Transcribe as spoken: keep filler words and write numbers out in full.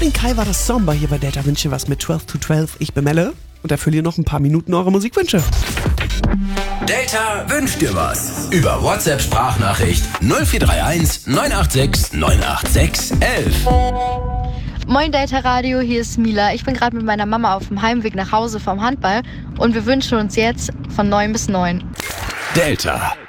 den Kai war das Somber hier bei Delta Wünsche was mit zwölf zu zwölf. Ich bin Melle und erfülle hier noch ein paar Minuten eure Musikwünsche. Delta wünscht dir was. Über WhatsApp-Sprachnachricht null vier drei eins neun acht sechs neun acht sechs elf. Moin Delta Radio, hier ist Mila. Ich bin gerade mit meiner Mama auf dem Heimweg nach Hause vom Handball und wir wünschen uns jetzt von neun bis neun. Delta.